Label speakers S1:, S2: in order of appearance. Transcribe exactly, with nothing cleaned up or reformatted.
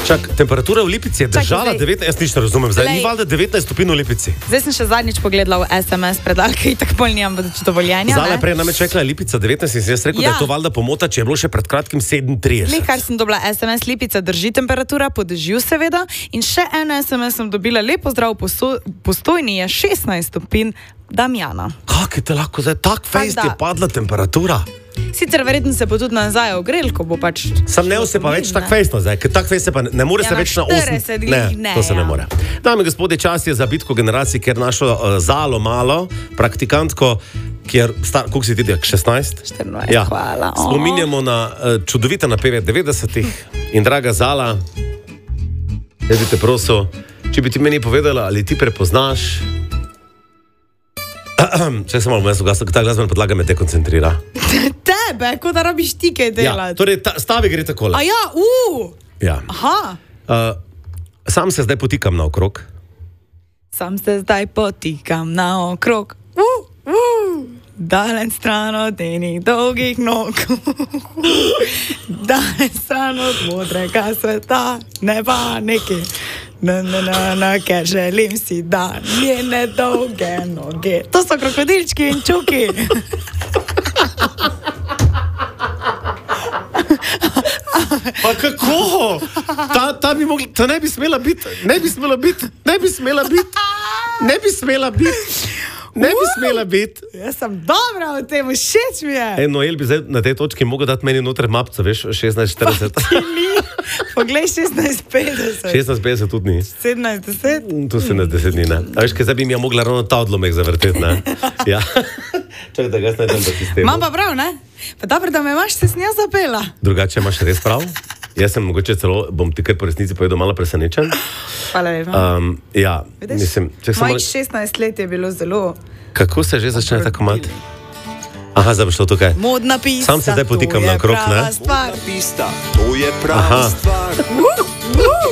S1: Čak, temperatura v Lipici je držala devetnajst, jaz nič ne razumem, zdaj ni valjda devetnajst stopinj v Lipici.
S2: Zdaj sem še zadnjič pogledala v es em es predalke in tako bolj nimam dovoljenja.
S1: Zala prej namreč rekla Lipica devetnajst in sem jaz rekel, ja. Da je to valjda pomota, če je bilo še pred kratkim sedemintrideset.
S2: Le kar sem dobila es em es, Lipica drži temperatura, po dežju seveda, in še en es em es sem dobila, lepo zdrav, Postojni je šestnajst stopinj, Damjana.
S1: Kak je te lahko zdaj, tak fejst je padla temperatura?
S2: Sicer verjetno se bo tudi nazaj ogrel, ko bo pač...
S1: Sam ne se pa več tak fejstno zdaj, ker tak fejst se pa ne, ne more ja, se več na osem... Ne, ne, to se ja. ne more. Dame in gospodje, čas je za bitko generacij, ker našo uh, Zalo malo, praktikantko, kjer, star, koliko si ti, šestnajst?
S2: štirinajst, ja. Hvala. Oh.
S1: Spominjamo na uh, čudovite napeve devetdesetih in draga Zala, jaz bi te prosil, če bi ti meni povedala, ali ti prepoznaš... Če sem malo mesto ugasno, ta glasbena podlaga me dekoncentrira.
S2: Tebe, kot da rabiš ti kaj delati.
S1: Ja, torej ta, stavi gre takole.
S2: A ja, uu.
S1: Ja.
S2: Aha.
S1: Uh, sam se zdaj potikam naokrog.
S2: Sam se zdaj potikam naokrog. Uh, uh. Daleč stran od enih dolgih nog. Daleč stran od modrega sveta, ne pa neki. Na, na, na, na, ker želim si, da njene dolge noge. To so krokodilčki in čuki.
S1: Pa kako? Ta, ta, bi mogla, ta ne bi smela biti, ne bi smela biti, ne bi smela biti, ne bi smela biti. Ne bi smela biti.
S2: Jaz sem dobra v tem, všeč mi je.
S1: Ej, Noel bi zdaj na tej točki mogel dati meni noter mapca, veš, šestnajst štirideset.
S2: Pa ti ni. Poglej, šestnajst petdeset.
S1: šestnajst petdeset tudi ni.
S2: sedemnajst deset.
S1: Tu sedemnajst deset ni, ne. A veš, kaj zdaj bi mi ja mogla ravno ta odlomek zavrteti, ne. Ja. Čakaj, da ga jaz najdem do sistema.
S2: Mam pa prav, ne? Pa dobro, da me imaš, se s njo zapela.
S1: Drugače imaš res prav? Jaz sem mogoče celo, bom ti kar po resnici povedal, malo presenečen.
S2: Hvala lepa.
S1: Um, ja,
S2: vidiš,
S1: mislim...
S2: Mojih šestnajst let je bilo zelo...
S1: Kako se že začne ta komad? Aha, zdaj bo šlo tukaj.
S2: Modna pista,
S1: sam se zdaj potikam na krog, ne?
S2: To je prava stvar.
S3: Modna pista, to je prava stvar.